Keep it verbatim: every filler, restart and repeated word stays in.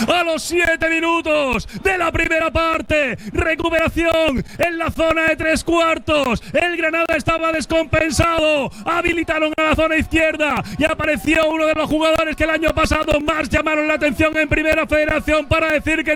a los siete minutos de la primera parte. Recuperación en la zona de tres cuartos. El Granada estaba descompensado. Habilitaron a la zona izquierda y apareció uno de los jugadores que el año pasado más llamaron la atención en Primera Federación para decir que